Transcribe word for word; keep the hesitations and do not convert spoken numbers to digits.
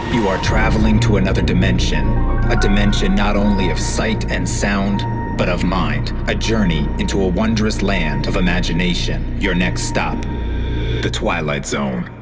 You are traveling to another dimension, a dimension not only of sight and sound, but of mind, a journey into a wondrous land of imagination. Your next stop, the Twilight Zone.